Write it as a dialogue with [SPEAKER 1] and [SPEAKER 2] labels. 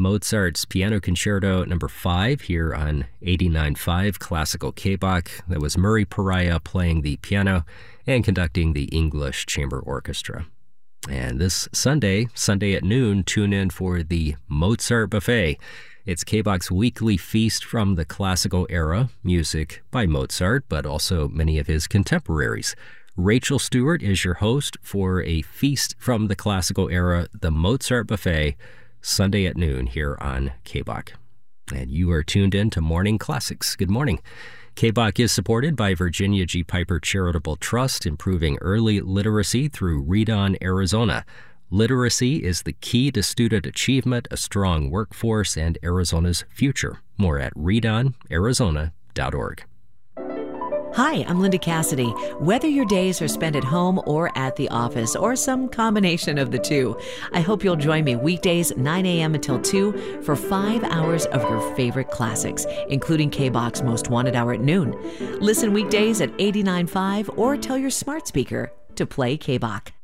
[SPEAKER 1] Mozart's Piano Concerto number 5 here on 89.5 Classical K-Bach. That was Murray Pariah playing the piano and conducting the English Chamber Orchestra. And this Sunday at noon, tune in for the Mozart Buffet. It's K-Bach's weekly feast from the classical era, music by Mozart, but also many of his contemporaries. Rachel Stewart is your host for a feast from the classical era, the Mozart Buffet, Sunday at noon here on K-Bach. And you are tuned in to Morning Classics. Good morning. K-Bach is supported by Virginia G. Piper Charitable Trust, improving early literacy through Read On Arizona. Literacy is the key to student achievement, a strong workforce, and Arizona's future. More at readonarizona.org.
[SPEAKER 2] Hi, I'm Linda Cassidy. Whether your days are spent at home or at the office, or some combination of the two, I hope you'll join me weekdays 9 a.m. until 2 for 5 hours of your favorite classics, including K-Bach's Most Wanted Hour at noon. Listen weekdays at 89.5 or tell your smart speaker to play K-Bach.